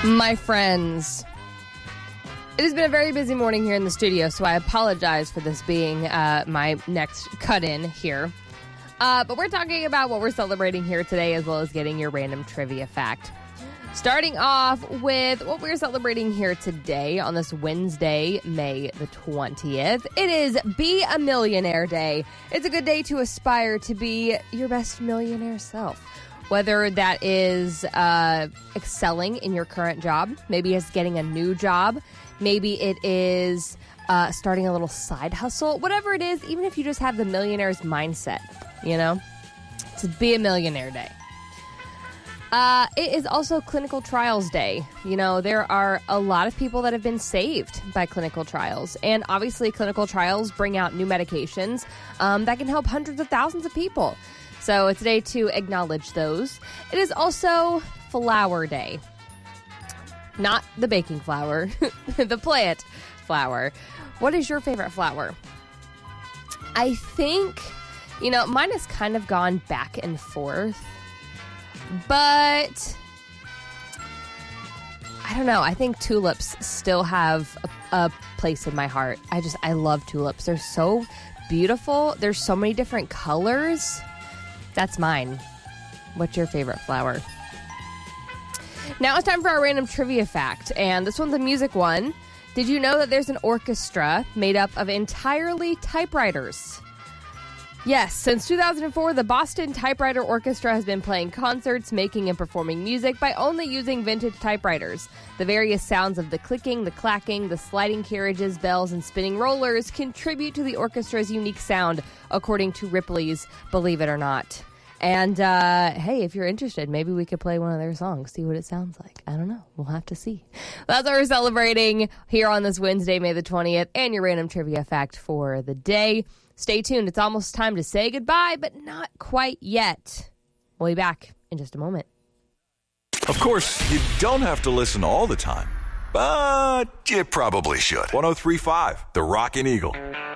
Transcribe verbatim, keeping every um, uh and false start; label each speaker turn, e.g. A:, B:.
A: My friends, it has been a very busy morning here in the studio, so I apologize for this being uh, my next cut-in here. Uh, but we're talking about what we're celebrating here today, as well as getting your random trivia fact. Starting off with what we're celebrating here today on this Wednesday, May the twentieth. It is Be a Millionaire Day. It's a good day to aspire to be your best millionaire self. Whether that is uh, excelling in your current job, maybe it's getting a new job, maybe it is uh, starting a little side hustle, whatever it is, even if you just have the millionaire's mindset, you know, to be a millionaire day. Uh, it is also Clinical Trials Day. You know, there are a lot of people that have been saved by clinical trials, and obviously clinical trials bring out new medications um, that can help hundreds of thousands of people. So it's a day to acknowledge those. It is also Flower Day. Not the baking flour, the plant flower. What is your favorite flower? I think, you know, mine has kind of gone back and forth. But I don't know. I think tulips still have a, a place in my heart. I just, I love tulips. They're so beautiful. There's so many different colors. That's mine. What's your favorite flower? Now it's time for our random trivia fact, and this one's a music one. Did you know that there's an orchestra made up of entirely typewriters? Yes, since two thousand four, the Boston Typewriter Orchestra has been playing concerts, making and performing music by only using vintage typewriters. The various sounds of the clicking, the clacking, the sliding carriages, bells, and spinning rollers contribute to the orchestra's unique sound, according to Ripley's Believe It or Not. And, uh, hey, if you're interested, maybe we could play one of their songs, see what it sounds like. I don't know. We'll have to see. That's what we're celebrating here on this Wednesday, May the twentieth, and your random trivia fact for the day. Stay tuned. It's almost time to say goodbye, but not quite yet. We'll be back in just a moment.
B: Of course, you don't have to listen all the time, but you probably should. one oh three point five, The Rockin' Eagle.